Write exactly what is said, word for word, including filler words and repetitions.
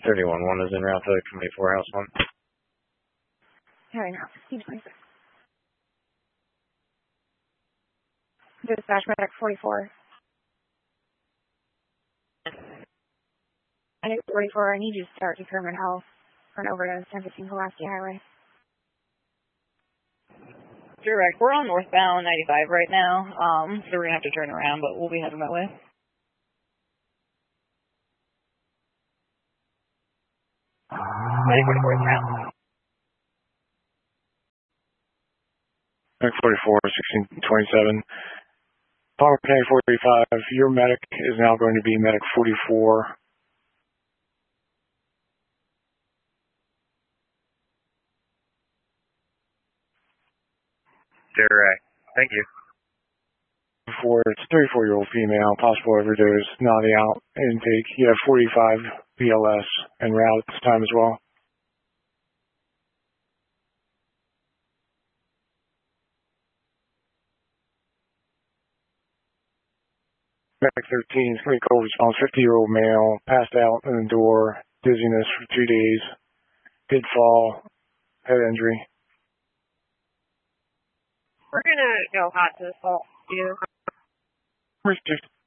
thirty-one one is en route to Committee four, House one. Carrying out sixteen twenty-six. Dispatch medic forty-four. Medic forty-four, I need you to start determined health for an overdose, ten fifteen Pulaski Highway. Direct, we're on northbound ninety-five right now, um, so we're going to have to turn around, but we'll be heading that way. Medic forty-four is around. Medic forty-four, sixteen twenty-seven. Palmer County four thirty-five, your medic is now going to be medic forty-four. Direct, thank you. For it's thirty-four-year-old female, possible overdose, naughty out, intake. You have forty-five B L S en route at this time as well. Medic thirteen, it's going to be cold response, fifty-year-old male, passed out in the door, dizziness for two days, did fall, head injury. We're going to go hot to assault you. Where's